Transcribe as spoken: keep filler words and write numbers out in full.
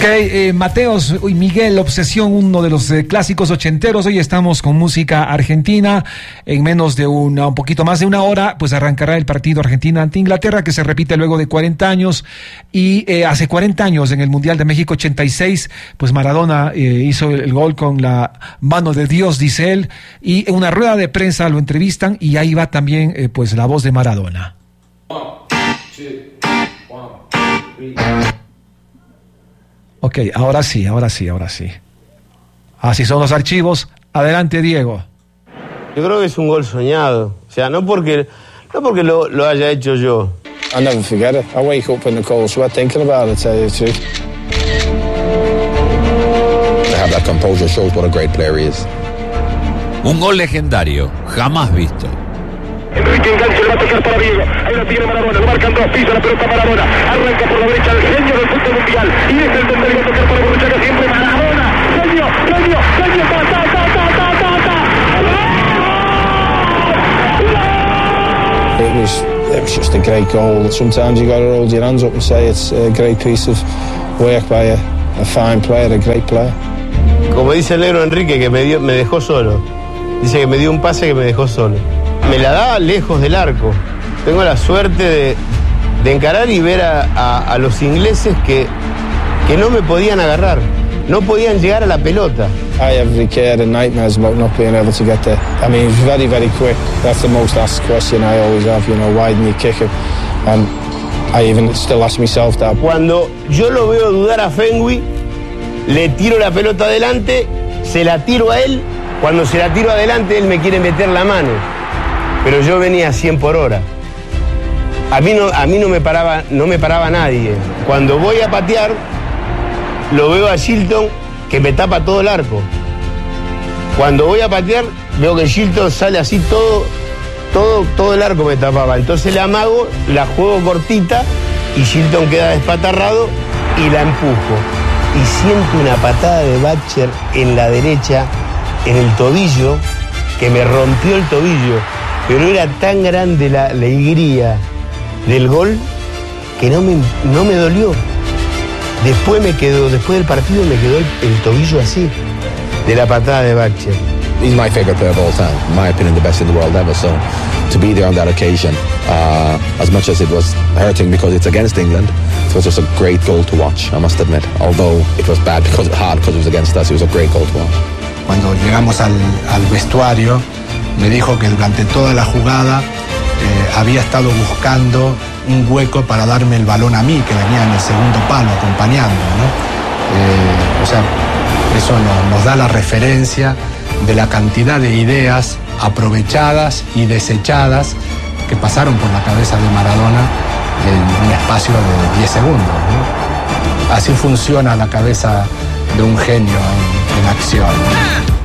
Ok, eh, Mateos y Miguel, Obsesión, uno de los eh, clásicos ochenteros. Hoy estamos con música argentina. En menos de una, un poquito más de una hora, pues arrancará el partido Argentina ante Inglaterra, que se repite luego de cuarenta años. Y eh, hace cuarenta años, en el Mundial de México ochenta y seis, pues Maradona eh, hizo el, el gol con la mano de Dios, dice él. Y en una rueda de prensa lo entrevistan y ahí va también eh, pues la voz de Maradona. One, two, one, three. Ok, ahora sí, ahora sí, ahora sí. Así son los archivos. Adelante, Diego. Yo creo que es un gol soñado. O sea, no porque, no porque lo, lo haya hecho yo. I never forget it. I wake up in the cold sweat thinking about it, tell you the truth. To have that composure shows what a great player he is. Un gol legendario, jamás visto. Enrique engancha, le va a tocar para Diego. Ahí la tiene Maradona, lo marcan dos, pisa la pelota Maradona. Arranca por la derecha el genio del fútbol mundial. Y es el donde le va a tocar para Borruchaga siempre Maradona. Genio, genio, genio, ta, ta, ta, ta, ta, ta, ta. It was, it was just a great goal. Sometimes you got to hold your hands up and say it's a great piece of work by a, a fine player, a great player. Como dice el negro Enrique, que me, dio, me dejó solo. Dice que me dio un pase que me dejó solo. Me la daba lejos del arco. Tengo la suerte de, de encarar y ver a, a, a los ingleses que, que no me podían agarrar. No podían llegar a la pelota. I every care and nightmares about not being able to get there. I mean, it's very, very quick. That's the most asked question I always have, you know, why didn't you kick it? And I even still ask myself that. Cuando yo lo veo dudar a Fenwick, le tiro la pelota adelante, se la tiro a él. Cuando se la tiro adelante, él me quiere meter la mano. Pero yo venía a cien por hora. A mí no, a mí no me paraba, no me paraba nadie. Cuando voy a patear, lo veo a Shilton que me tapa todo el arco. Cuando voy a patear, veo que Shilton sale así todo, todo, todo el arco me tapaba. Entonces la amago, la juego cortita y Shilton queda despatarrado y la empujo. Y siento una patada de Batcher en la derecha, en el tobillo, que me rompió el tobillo. Pero era tan grande la alegría del gol que no me, no me dolió. Después me quedó, después del partido me quedó el, el tobillo así, de la patada de Batcher. He's my favorite player of all time. In my opinion, the best in the world ever. So to be there on that occasion, uh, as much as it was hurting because it's against England, it was just a great goal to watch, I must admit. Although it was bad because hard because it was against us, it was a great goal to watch. Cuando llegamos al, al vestuario, me dijo que durante toda la jugada eh, había estado buscando un hueco para darme el balón a mí, que venía en el segundo palo acompañando, ¿no? Eh, o sea, eso no, nos da la referencia de la cantidad de ideas aprovechadas y desechadas que pasaron por la cabeza de Maradona en un espacio de diez segundos, ¿no? Así funciona la cabeza de un genio en, en acción, ¿no?